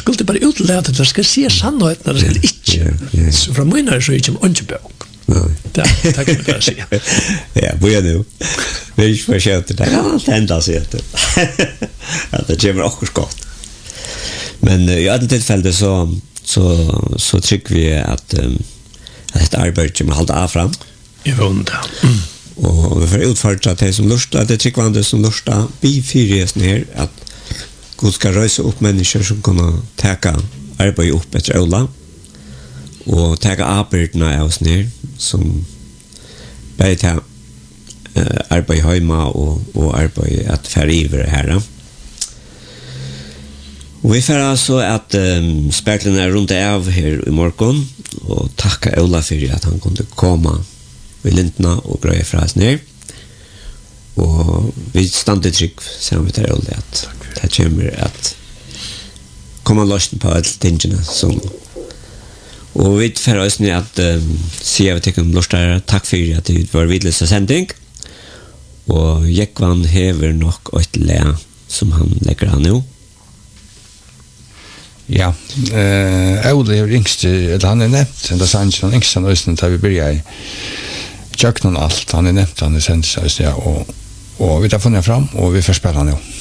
skulle bara utleda det, ska se sannheten, det skulle inte. Så från min är så är det inte bok. Det kan man bara säga. Ja, börja nu. Vi är inte för skönt, det kan allt hända sig. Att det kommer också gott. Men i alla tillfällen så tycker vi att ett arbete kommer hålla av fram. I vunda. Och vi får utföra det som lustar, det tryckvande som lustar, vi fyrer ner att Gud ska rösa upp människor som kan täcka arbete upp efter Ola och täcka arbetarna av oss ner som börjar arbete hemma och arbete att färra över här. Och vi får alltså att spärklarna är runt av här i morgon och tacka Ola för att han kunde komma vid linterna och greja för oss ner. Och vi stannar trygg sen vi tar Ola att det kommer att komma lösning på alla tingene som och vi får oss ner att se vad tycker om lustar. Tack för att det var vidlösa sändning. Och Jekvan hever nog ett lä som han lägger an nu. Ja, Ola är yngst, eller han är nämnt, det sa han yngst han östen där vi börjar i Jöknon allt, han är nämnt, han är sänd sig, ja, och vi tar funnit fram och vi får spela nu.